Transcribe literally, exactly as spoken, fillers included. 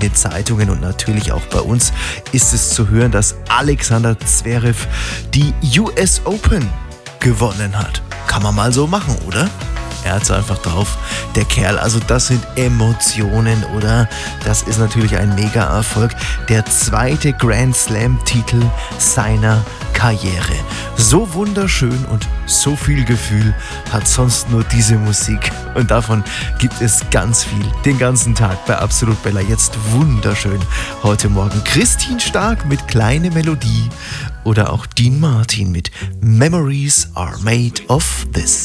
den Zeitungen und natürlich auch bei uns ist es zu hören, dass Alexander Zverev die U S Open gewonnen hat. Kann man mal so machen, oder? Er hat's einfach drauf, der Kerl. Also das sind Emotionen, oder? Das ist natürlich ein Mega-Erfolg. Der zweite Grand Slam-Titel seiner Karriere. So wunderschön und so viel Gefühl hat sonst nur diese Musik. Und davon gibt es ganz viel. Den ganzen Tag bei Absolut Bella. Jetzt wunderschön. Heute Morgen Christine Stark mit Kleine Melodie oder auch Dean Martin mit Memories Are Made of This.